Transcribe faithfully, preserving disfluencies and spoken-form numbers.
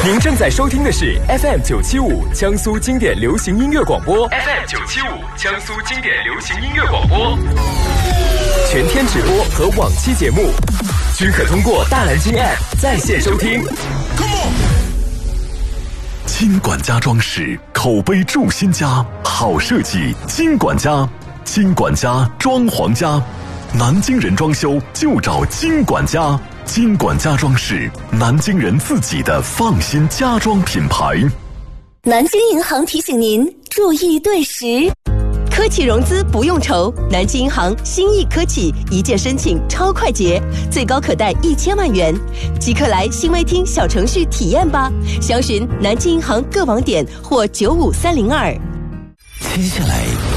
您正在收听的是 F M 九七五江苏经典流行音乐广播 ，F M 九七五江苏经典流行音乐广播，全天直播和往期节目均可通过大蓝鲸 App 在线收听。 金管家装饰口碑筑新家，好设计金管家，金管家装潢家，南京人装修就找金管家。金管家装饰，南京人自己的放心家装品牌。 南京银行提醒您注意对时，科企融资不用愁，南京银行新意科企一键申请超快捷，最高可贷一千万元，即刻来新微厅小程序体验吧。详询南京银行各网点或九五三零二。 接下来